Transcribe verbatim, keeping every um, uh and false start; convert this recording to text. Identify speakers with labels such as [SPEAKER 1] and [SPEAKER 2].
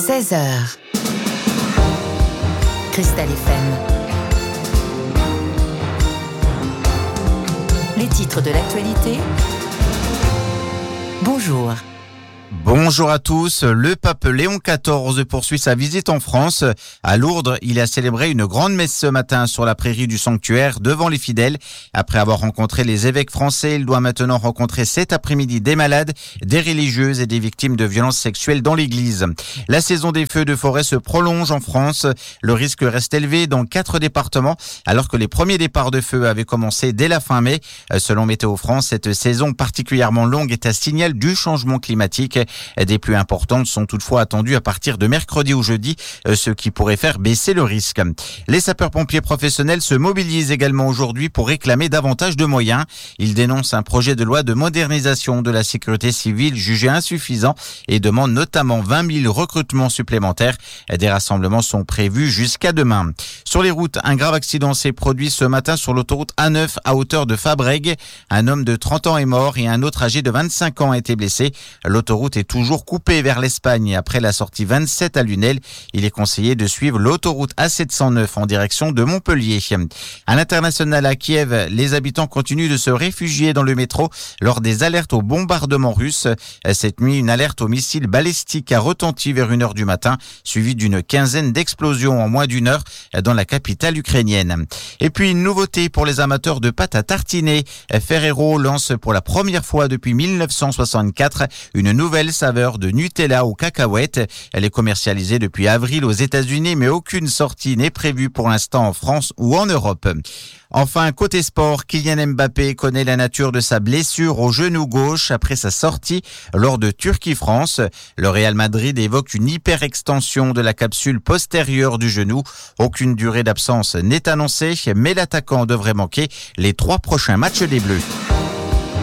[SPEAKER 1] seize heures. Cristal F M. Les titres de l'actualité. Bonjour.
[SPEAKER 2] Bonjour à tous. Le pape Léon quatorze poursuit sa visite en France. À Lourdes, il a célébré une grande messe ce matin sur la prairie du sanctuaire devant les fidèles. Après avoir rencontré les évêques français, il doit maintenant rencontrer cet après-midi des malades, des religieuses et des victimes de violences sexuelles dans l'église. La saison des feux de forêt se prolonge en France. Le risque reste élevé dans quatre départements alors que les premiers départs de feu avaient commencé dès la fin mai. Selon Météo France, cette saison particulièrement longue est un signal du changement climatique. Des pluies importantes sont toutefois attendues à partir de mercredi ou jeudi, ce qui pourrait faire baisser le risque. Les sapeurs-pompiers professionnels se mobilisent également aujourd'hui pour réclamer davantage de moyens. Ils dénoncent un projet de loi de modernisation de la sécurité civile jugé insuffisant et demandent notamment vingt mille recrutements supplémentaires. Des rassemblements sont prévus jusqu'à demain. Sur les routes, un grave accident s'est produit ce matin sur l'autoroute A neuf à hauteur de Fabrègues. Un homme de trente ans est mort et un autre âgé de vingt-cinq ans a été blessé. L'autoroute est toujours coupée vers l'Espagne après la sortie vingt-sept à Lunel. Il est conseillé de suivre l'autoroute A sept cent neuf en direction de Montpellier. À l'international à Kiev, les habitants continuent de se réfugier dans le métro lors des alertes au bombardement russe. Cette nuit, une alerte au missile balistique a retenti vers une heure du matin, suivie d'une quinzaine d'explosions en moins d'une heure dans la capitale ukrainienne. Et puis une nouveauté pour les amateurs de pâte à tartiner. Ferrero lance pour la première fois depuis mille neuf cent soixante-quatre une nouvelle saveur de Nutella aux cacahuètes. Elle est commercialisée depuis avril aux États-Unis, mais aucune sortie n'est prévue pour l'instant en France ou en Europe. Enfin, côté sport, Kylian Mbappé connaît la nature de sa blessure au genou gauche après sa sortie lors de Turquie-France. Le Real Madrid évoque une hyperextension de la capsule postérieure du genou. Aucune durée d'absence n'est annoncée, mais l'attaquant devrait manquer les trois prochains matchs des Bleus.